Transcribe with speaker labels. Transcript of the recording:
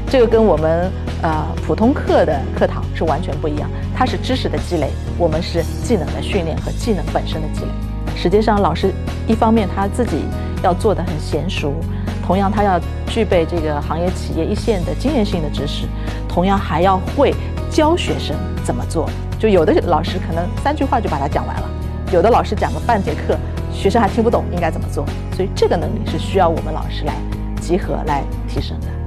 Speaker 1: 这个跟我们普通课的课堂是完全不一样，它是知识的积累，我们是技能的训练和技能本身的积累。实际上，老师一方面他自己要做得很娴熟，同样他要具备这个行业企业一线的经验性的知识，同样还要会教学生怎么做。就有的老师可能3句话就把它讲完了，有的老师讲个半节课，学生还听不懂应该怎么做。所以这个能力是需要我们老师来集合来提升的。